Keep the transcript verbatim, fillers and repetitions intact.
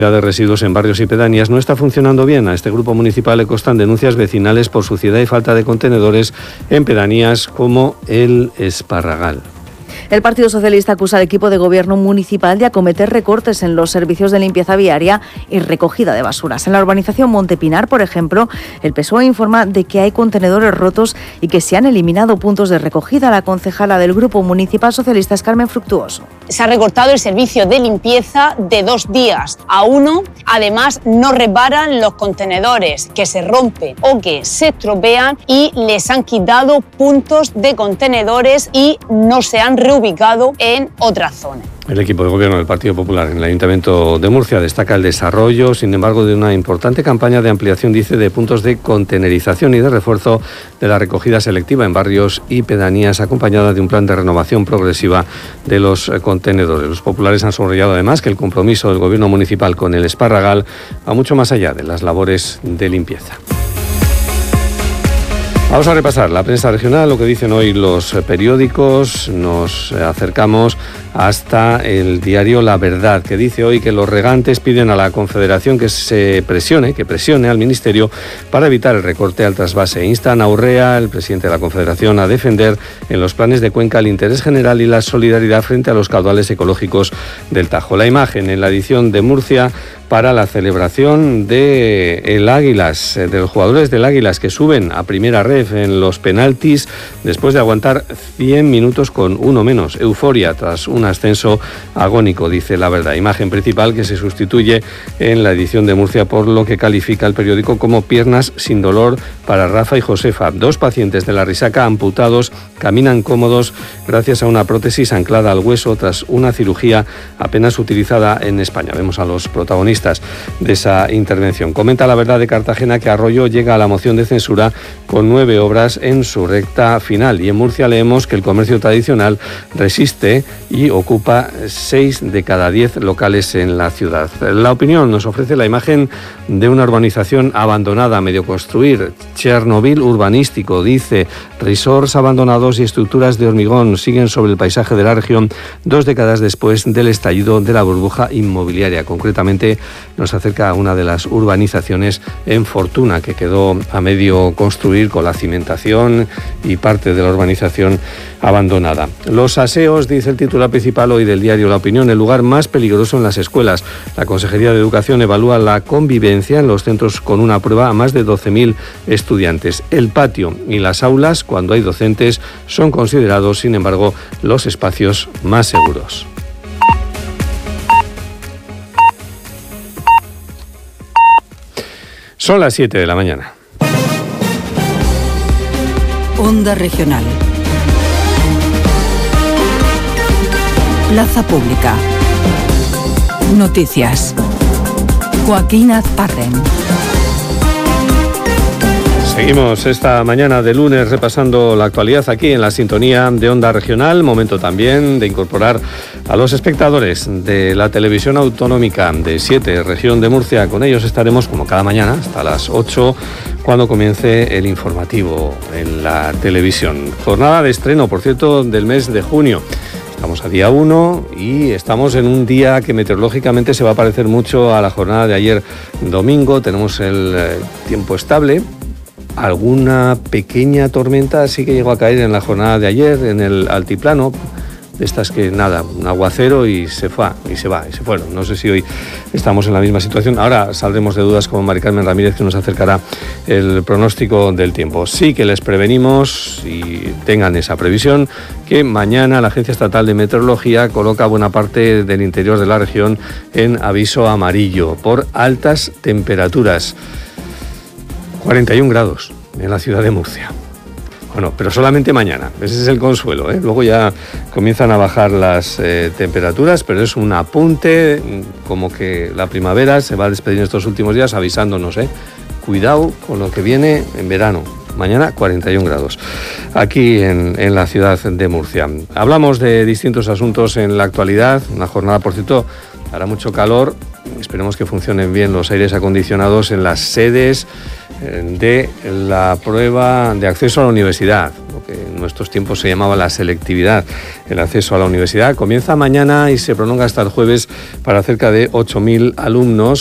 de residuos en barrios y pedanías no está funcionando bien. A este grupo municipal le constan denuncias vecinales por suciedad y falta de contenedores en pedanías como el Esparragal. El Partido Socialista acusa al equipo de gobierno municipal de acometer recortes en los servicios de limpieza viaria y recogida de basuras. En la urbanización Montepinar, por ejemplo, el P S O E informa de que hay contenedores rotos y que se han eliminado puntos de recogida. La concejala del Grupo Municipal Socialista es Carmen Fructuoso. Se ha recortado el servicio de limpieza de dos días a uno. Además, no reparan los contenedores que se rompen o que se estropean y les han quitado puntos de contenedores y no se han reubicado en otras zonas. El equipo de gobierno del Partido Popular en el Ayuntamiento de Murcia destaca el desarrollo, sin embargo, de una importante campaña de ampliación, dice, de puntos de contenerización y de refuerzo de la recogida selectiva en barrios y pedanías, acompañada de un plan de renovación progresiva de los contenedores. Los populares han subrayado además que el compromiso del gobierno municipal con el Esparragal va mucho más allá de las labores de limpieza. Vamos a repasar la prensa regional, lo que dicen hoy los periódicos. Nos acercamos hasta el diario La Verdad, que dice hoy que los regantes piden a la Confederación que se presione, que presione al Ministerio para evitar el recorte al trasvase. Instan a Urrea, el presidente de la Confederación, a defender en los planes de Cuenca el interés general y la solidaridad frente a los caudales ecológicos del Tajo. La imagen en la edición de Murcia para la celebración de el Águilas, de los jugadores del Águilas que suben a primera ref en los penaltis después de aguantar cien minutos con uno menos. Euforia tras un ascenso agónico, dice La Verdad. Imagen principal que se sustituye en la edición de Murcia por lo que califica el periódico como piernas sin dolor para Rafa y Josefa. Dos pacientes de la Risaca amputados caminan cómodos gracias a una prótesis anclada al hueso tras una cirugía apenas utilizada en España. Vemos a los protagonistas de esa intervención. Comenta La Verdad de Cartagena que Arroyo llega a la moción de censura con nueve obras en su recta final, y en Murcia leemos que el comercio tradicional resiste y ocupa seis de cada diez locales en la ciudad. La Opinión nos ofrece la imagen de una urbanización abandonada a medio construir. Chernobyl urbanístico, dice. Resorts abandonados y estructuras de hormigón siguen sobre el paisaje de la región dos décadas después del estallido de la burbuja inmobiliaria. Concretamente nos acerca a una de las urbanizaciones en Fortuna, que quedó a medio construir con la cimentación y parte de la urbanización abandonada. Los aseos, dice el titular principal hoy del diario La Opinión, el lugar más peligroso en las escuelas. La Consejería de Educación evalúa la convivencia en los centros con una prueba a más de doce mil estudiantes. El patio y las aulas, cuando hay docentes, son considerados, sin embargo, los espacios más seguros. Son las siete de la mañana. Onda Regional. Plaza Pública. Noticias. Joaquín Azparren. Seguimos esta mañana de lunes repasando la actualidad aquí en la sintonía de Onda Regional. Momento también de incorporar a los espectadores de la televisión autonómica de siete, región de Murcia. Con ellos estaremos como cada mañana hasta las ocho, cuando comience el informativo en la televisión. Jornada de estreno, por cierto, del mes de junio. Estamos a día uno y estamos en un día que meteorológicamente se va a parecer mucho a la jornada de ayer domingo. Tenemos el eh, tiempo estable. Alguna pequeña tormenta sí que llegó a caer en la jornada de ayer en el altiplano, de estas que nada, un aguacero y se fue, y se va, y se fueron. No sé si hoy estamos en la misma situación. Ahora saldremos de dudas con Mari Carmen Ramírez, que nos acercará el pronóstico del tiempo. Sí que les prevenimos, y tengan esa previsión, que mañana la Agencia Estatal de Meteorología coloca buena parte del interior de la región en aviso amarillo por altas temperaturas. cuarenta y un grados en la ciudad de Murcia. Bueno, pero solamente mañana, ese es el consuelo, ¿eh? Luego ya comienzan a bajar las eh, temperaturas, pero es un apunte, como que la primavera se va a despedir en estos últimos días avisándonos, ¿eh? Cuidado con lo que viene en verano. Mañana cuarenta y un grados aquí en, en la ciudad de Murcia. Hablamos de distintos asuntos en la actualidad, una jornada, por cierto, hará mucho calor. Esperemos que funcionen bien los aires acondicionados en las sedes de la prueba de acceso a la universidad. lo que en nuestros tiempos se llamaba la selectividad, el acceso a la universidad. Comienza mañana y se prolonga hasta el jueves para cerca de ocho mil alumnos